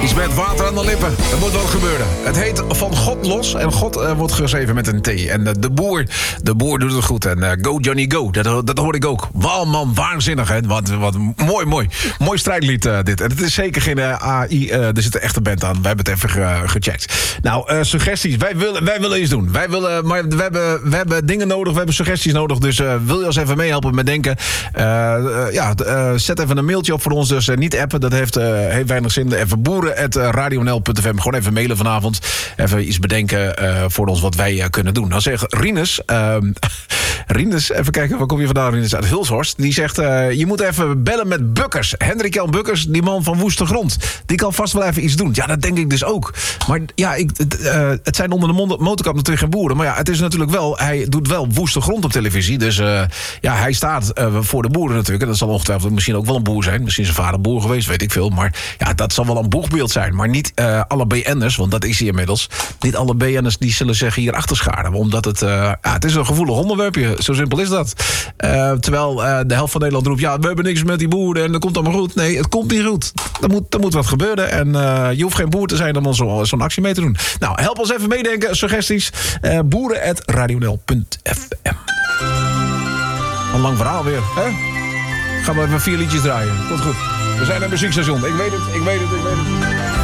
Suggesties met water aan de lippen. Dat moet wel gebeuren. Het heet Van God Los. En God wordt geschreven met een T. En de boer doet het goed. En Go Johnny Go. Dat hoor ik ook. Wauw man, waanzinnig. Hè? Wat mooi strijdlied dit. En het is zeker geen AI. Er zit een echte band aan. Wij hebben het even gecheckt. Nou, suggesties. Wij willen iets doen. Maar we hebben dingen nodig. We hebben suggesties nodig. Dus wil je ons even meehelpen met denken? Zet even een mailtje op voor ons. Dus niet appen. Dat heeft weinig zin. Even boeren@radionl.fm. Gewoon even mailen vanavond. Even iets bedenken voor ons wat wij kunnen doen. Dan zegt Rinus... Rinus, even kijken, waar kom je vandaan? Rinus uit Hulshorst. Die zegt, je moet even bellen met Bukkers. Hendrik Jan Bukkers, die man van Woeste Grond. Die kan vast wel even iets doen. Ja, dat denk ik dus ook. Maar ja, het zijn onder de motorkap natuurlijk geen boeren. Maar ja, het is natuurlijk wel... Hij doet wel Woeste Grond op televisie. Dus hij staat voor de boeren natuurlijk. En dat zal ongetwijfeld misschien ook wel een boer zijn. Misschien zijn vader boer geweest, weet ik veel. Maar ja, dat zal wel een boegbeeld zijn. Maar niet alle BN'ers, want dat is hij inmiddels. Niet alle BN'ers die zullen zich hier achter scharen. Omdat het is een gevoelig onderwerpje. Zo simpel is dat. Terwijl de helft van Nederland roept... ja, we hebben niks met die boeren en dat komt allemaal goed. Nee, het komt niet goed. Er moet wat gebeuren. En je hoeft geen boer te zijn om zo'n actie mee te doen. Nou, help ons even meedenken. Suggesties. boeren@radionl.fm. Een lang verhaal weer. Hè? Gaan we even 4 liedjes draaien. Komt goed. We zijn een muziekstation. Ik weet het.